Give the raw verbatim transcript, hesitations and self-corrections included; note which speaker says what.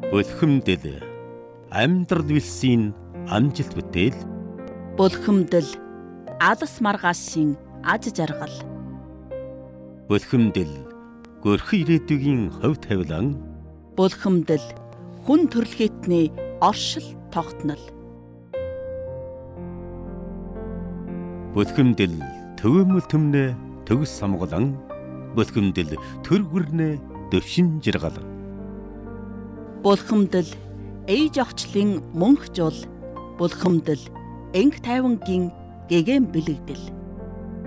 Speaker 1: Бөлхөмдөл амьдрал вилсийн амжилт бүтээл.
Speaker 2: Бөлхөмдөл алс маргаашийн аж жаргал.
Speaker 1: Бөлхөмдөл görхи ирээдүйн хувь тавилан.
Speaker 2: Бөлхөмдөл хүн төрөлхтний оршил тогтнол.
Speaker 1: Бөлхөмдөл төвөөмөл төмнө төгс самгалан. Бөлхөмдөл төр гүрнэ дэвшин жиргал.
Speaker 2: Бөлхөмдөл ээж охчлын мөнх жул. Бөлхөмдөл энх тайвангийн гэгээн бэлэгдэл.